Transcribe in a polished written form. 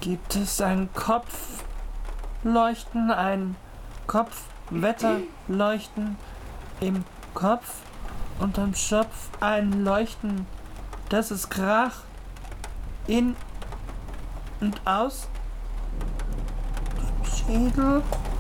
Gibt es ein Kopfleuchten, ein Kopfwetterleuchten im Kopf und am Schopf ein Leuchten, das ist Krach in und aus dem Schädel?